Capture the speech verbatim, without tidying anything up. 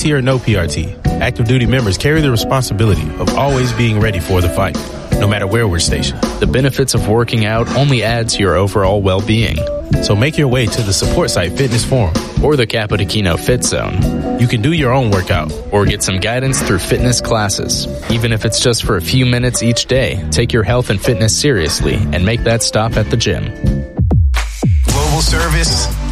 T or no P R T, active duty members carry the responsibility of always being ready for the fight, no matter where we're stationed. The benefits of working out only add to your overall well-being. So make your way to the support site Fitness Forum or the Capodichino Fit Zone. You can do your own workout or get some guidance through fitness classes. Even if it's just for a few minutes each day, take your health and fitness seriously and make that stop at the gym. Global service,